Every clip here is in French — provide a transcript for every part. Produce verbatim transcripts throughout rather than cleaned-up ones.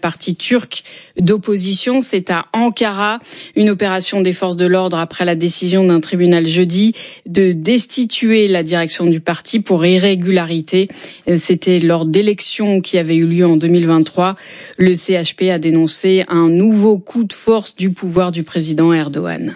parti turc d'opposition. C'est à Ankara, une opération des forces de l'ordre après la décision d'un tribunal jeudi de destituer la direction du parti pour irrégularité. C'était lors d'élections qui avaient eu lieu en deux mille vingt-trois. Le C H P a dénoncé un nouveau coup de force du pouvoir du président Erdogan.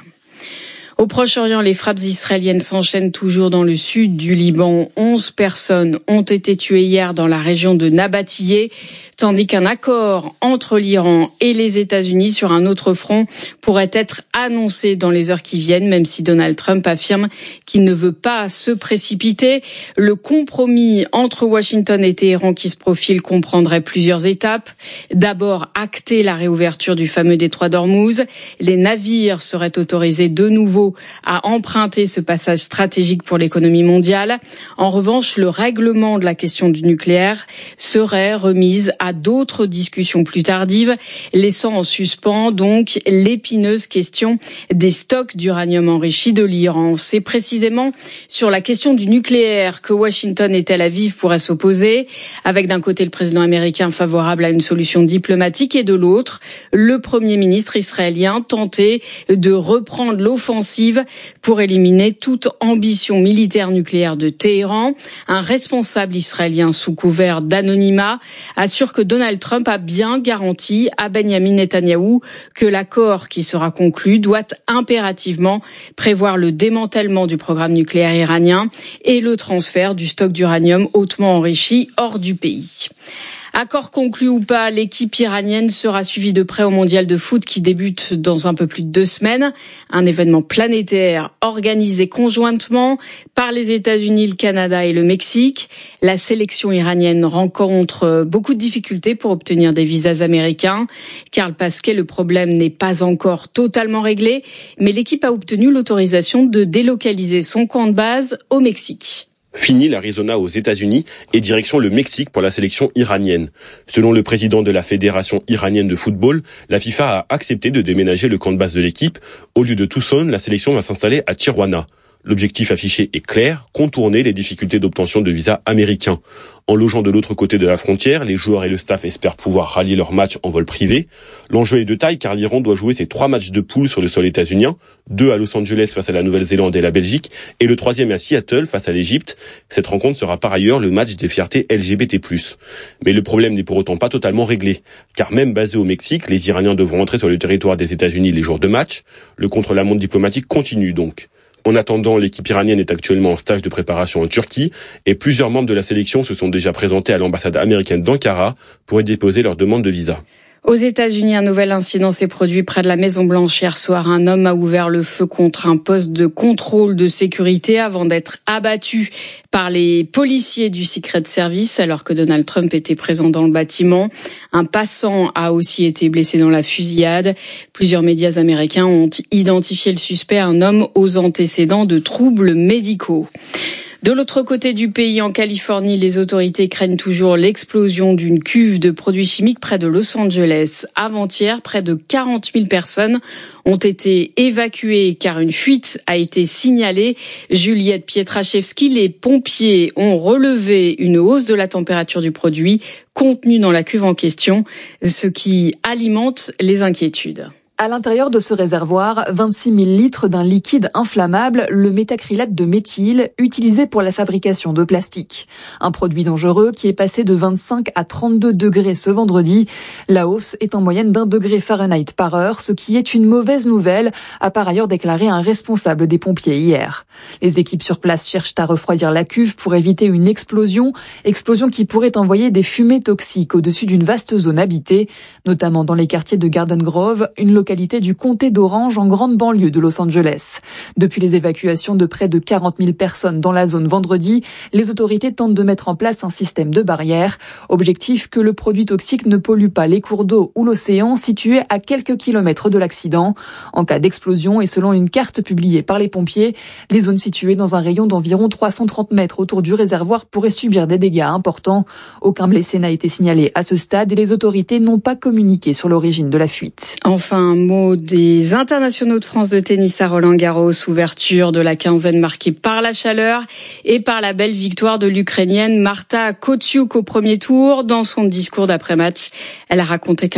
Au Proche-Orient, les frappes israéliennes s'enchaînent toujours dans le sud du Liban. Onze personnes ont été tuées hier dans la région de Nabatiyeh, tandis qu'un accord entre l'Iran et les États-Unis sur un autre front pourrait être annoncé dans les heures qui viennent, même si Donald Trump affirme qu'il ne veut pas se précipiter. Le compromis entre Washington et Téhéran qui se profile comprendrait plusieurs étapes. D'abord, acter la réouverture du fameux détroit d'Ormuz. Les navires seraient autorisés de nouveau à emprunter ce passage stratégique pour l'économie mondiale. En revanche, le règlement de la question du nucléaire serait remise à d'autres discussions plus tardives, laissant en suspens donc l'épineuse question des stocks d'uranium enrichi de l'Iran. C'est précisément sur la question du nucléaire que Washington et Tel Aviv pourraient s'opposer, avec d'un côté le président américain favorable à une solution diplomatique et de l'autre le premier ministre israélien tenté de reprendre l'offensive pour éliminer toute ambition militaire nucléaire de Téhéran. Un responsable israélien sous couvert d'anonymat assure que Donald Trump a bien garanti à Benjamin Netanyahou que l'accord qui sera conclu doit impérativement prévoir le démantèlement du programme nucléaire iranien et le transfert du stock d'uranium hautement enrichi hors du pays. Accord conclu ou pas, l'équipe iranienne sera suivie de près au mondial de foot qui débute dans un peu plus de deux semaines. Un événement planétaire organisé conjointement par les États-Unis, le Canada et le Mexique. La sélection iranienne rencontre beaucoup de difficultés pour obtenir des visas américains. Karl Pasquet, le problème n'est pas encore totalement réglé, mais l'équipe a obtenu l'autorisation de délocaliser son camp de base au Mexique. Fini l'Arizona aux États-Unis et direction le Mexique pour la sélection iranienne. Selon le président de la Fédération iranienne de football, la FIFA a accepté de déménager le camp de base de l'équipe. Au lieu de Tucson, la sélection va s'installer à Tijuana. L'objectif affiché est clair, contourner les difficultés d'obtention de visas américains. En logeant de l'autre côté de la frontière, les joueurs et le staff espèrent pouvoir rallier leurs matchs en vol privé. L'enjeu est de taille car l'Iran doit jouer ses trois matchs de poule sur le sol états-unien, deux à Los Angeles face à la Nouvelle-Zélande et la Belgique, et le troisième à Seattle face à l'Égypte. Cette rencontre sera par ailleurs le match des fiertés L G B T plus. Mais le problème n'est pour autant pas totalement réglé, car même basés au Mexique, les Iraniens devront entrer sur le territoire des États-Unis les jours de match. Le contre-la-montre diplomatique continue donc. En attendant, l'équipe iranienne est actuellement en stage de préparation en Turquie et plusieurs membres de la sélection se sont déjà présentés à l'ambassade américaine d'Ankara pour y déposer leur demande de visa. Aux États-Unis, un nouvel incident s'est produit près de la Maison-Blanche hier soir. Un homme a ouvert le feu contre un poste de contrôle de sécurité avant d'être abattu par les policiers du Secret Service alors que Donald Trump était présent dans le bâtiment. Un passant a aussi été blessé dans la fusillade. Plusieurs médias américains ont identifié le suspect, un homme aux antécédents de troubles médicaux. De l'autre côté du pays, en Californie, les autorités craignent toujours l'explosion d'une cuve de produits chimiques près de Los Angeles. Avant-hier, près de quarante mille personnes ont été évacuées car une fuite a été signalée. Juliette Pietraszewski, les pompiers ont relevé une hausse de la température du produit contenu dans la cuve en question, ce qui alimente les inquiétudes. À l'intérieur de ce réservoir, vingt-six mille litres d'un liquide inflammable, le méthacrylate de méthyle, utilisé pour la fabrication de plastique. Un produit dangereux qui est passé de vingt-cinq à trente-deux degrés ce vendredi. La hausse est en moyenne d'un degré Fahrenheit par heure, ce qui est une mauvaise nouvelle, a par ailleurs déclaré un responsable des pompiers hier. Les équipes sur place cherchent à refroidir la cuve pour éviter une explosion, explosion qui pourrait envoyer des fumées toxiques au-dessus d'une vaste zone habitée, notamment dans les quartiers de Garden Grove, une localité du comté d'Orange en grande banlieue de Los Angeles. Depuis les évacuations de près de quarante mille personnes dans la zone vendredi, les autorités tentent de mettre en place un système de barrières. Objectif que le produit toxique ne pollue pas les cours d'eau ou l'océan situés à quelques kilomètres de l'accident. En cas d'explosion et selon une carte publiée par les pompiers, les zones situées dans un rayon d'environ trois cent trente mètres autour du réservoir pourraient subir des dégâts importants. Aucun blessé n'a été signalé à ce stade et les autorités n'ont pas communiqué sur l'origine de la fuite. Enfin, un mot des internationaux de France de tennis à Roland-Garros, ouverture de la quinzaine marquée par la chaleur et par la belle victoire de l'Ukrainienne Marta Kostyuk au premier tour. Dans son discours d'après-match, elle a raconté qu'un